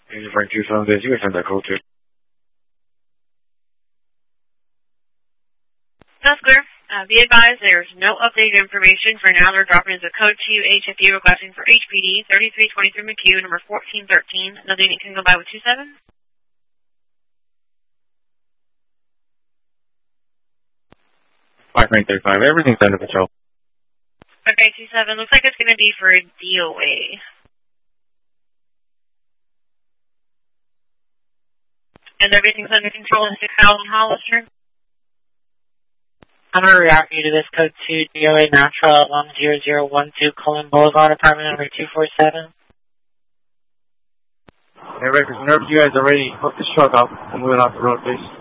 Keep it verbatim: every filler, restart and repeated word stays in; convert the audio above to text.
Agent Frank two seven days, you can send that code to. That's clear. Uh, be advised there's no updated information. For now, they're dropping as a code to H F D requesting for H P D thirty-three twenty-three McHugh, number fourteen thirteen. Nothing that can go by with two seven? five nine three five, everything's under control. Okay, two seven. Looks like it's going to be for a D O A. And everything's under control in six thousand Hollister? I'm going to reroute you to this code two D O A Natural at one zero zero one two Cullen Boulevard, apartment number two four seven. Hey, Records, whenever you guys are ready, hook this truck up and move it off the road, please.